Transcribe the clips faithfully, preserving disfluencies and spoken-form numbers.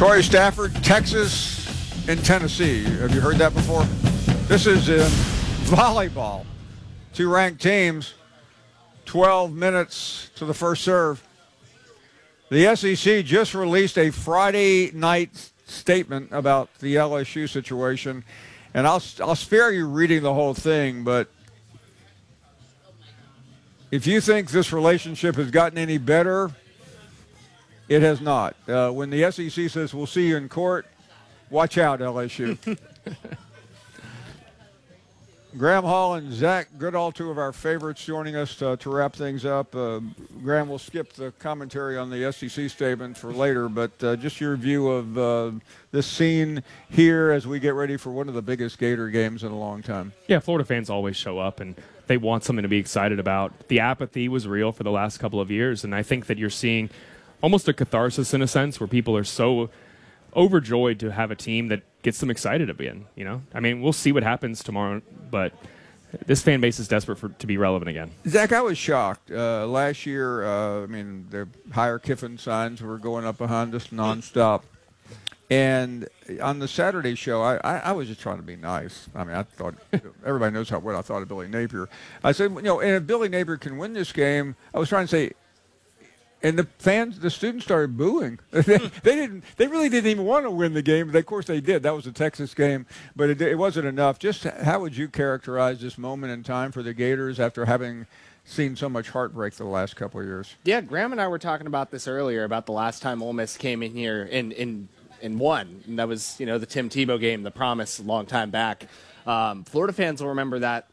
Torrey Stafford, Texas and Tennessee. Have you heard that before? This is in volleyball. Two ranked teams, twelve minutes to the first serve. The S E C just released a Friday night statement about the L S U situation, and I'll I'll spare you reading the whole thing, but if you think this relationship has gotten any better, it has not. Uh, when the S E C says we'll see you in court, watch out, L S U. Graham Hall and Zach Goodall, two of our favorites, joining us to, to wrap things up. Uh, Graham, we'll skip the commentary on the S E C statement for later, but uh, just your view of uh, this scene here as we get ready for one of the biggest Gator games in a long time. Yeah, Florida fans always show up, and they want something to be excited about. The apathy was real for the last couple of years, and I think that you're seeing almost a catharsis in a sense where people are so overjoyed to have a team that gets them excited to be in, you know? I mean, we'll see what happens tomorrow, but this fan base is desperate for to be relevant again. Zach, I was shocked. Uh, last year, uh, I mean, the higher Kiffin signs were going up behind us nonstop. And on the Saturday show, I, I, I was just trying to be nice. I mean, I thought everybody knows how what I thought of Billy Napier. I said, you know, and if Billy Napier can win this game, I was trying to say, and the fans, the students started booing. they, they didn't. They really didn't even want to win the game. But of course, they did. That was a Texas game, but it, it wasn't enough. Just how would you characterize this moment in time for the Gators after having seen so much heartbreak the last couple of years? Yeah, Graham and I were talking about this earlier about the last time Ole Miss came in here and and and won, and that was you know the Tim Tebow game, the promise, a long time back. Um, Florida fans will remember that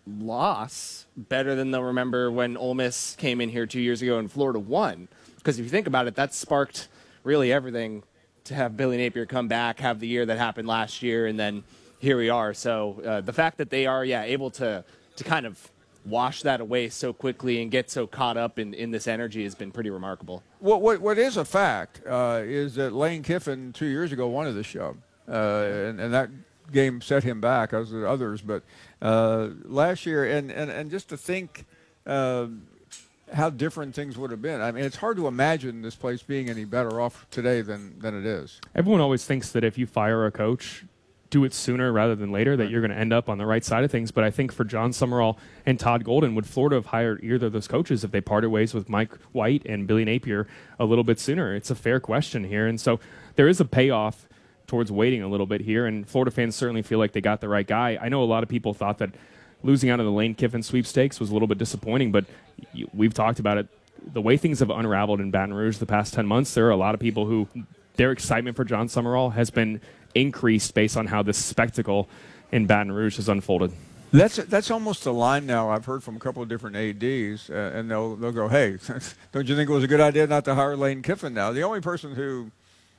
loss better than they'll remember when Ole Miss came in here two years ago and Florida won. Because if you think about it, that sparked really everything to have Billy Napier come back, have the year that happened last year, and then here we are. So uh, the fact that they are, yeah, able to to kind of wash that away so quickly and get so caught up in, in this energy has been pretty remarkable. What what, what is a fact uh, is that Lane Kiffin two years ago wanted the show, uh, and, and that game set him back, as did others. But uh, last year, and, and, and just to think uh, how different things would have been. I mean, it's hard to imagine this place being any better off today than, than it is. Everyone always thinks that if you fire a coach, do it sooner rather than later, that Right. you're going to end up on the right side of things. But I think for John Summerall and Todd Golden, would Florida have hired either of those coaches if they parted ways with Mike White and Billy Napier a little bit sooner? It's a fair question here. And so there is a payoff towards waiting a little bit here, and Florida fans certainly feel like they got the right guy. I know a lot of people thought that losing out of the Lane Kiffin sweepstakes was a little bit disappointing, but we've talked about it. The way things have unraveled in Baton Rouge the past ten months, there are a lot of people who their excitement for John Summerall has been increased based on how this spectacle in Baton Rouge has unfolded. That's that's almost the line now I've heard from a couple of different A Ds, uh, and they'll they'll go, hey, don't you think it was a good idea not to hire Lane Kiffin now? The only person who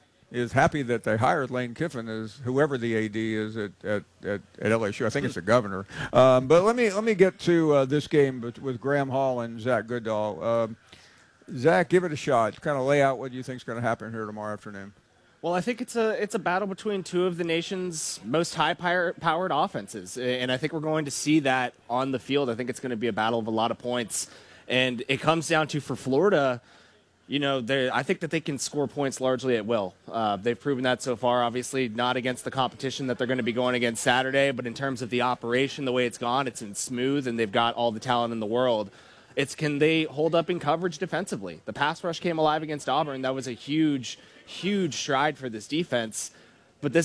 is happy that they hired Lane Kiffin is whoever the A D is at, at, at, at L S U. I think it's the governor. Um, but let me let me get to uh, this game with, with Graham Hall and Zach Goodall. Um, Zach, give it a shot. Kind of lay out what you think is going to happen here tomorrow afternoon. Well, I think it's a it's a battle between two of the nation's most high-powered offenses, and I think we're going to see that on the field. I think it's going to be a battle of a lot of points, and it comes down to, for Florida, you know, I think that they can score points largely at will. Uh, they've proven that so far, obviously not against the competition that they're going to be going against Saturday, but in terms of the operation, the way it's gone, it's in smooth, and they've got all the talent in the world. It's can they hold up in coverage defensively? The pass rush came alive against Auburn. That was a huge, huge stride for this defense.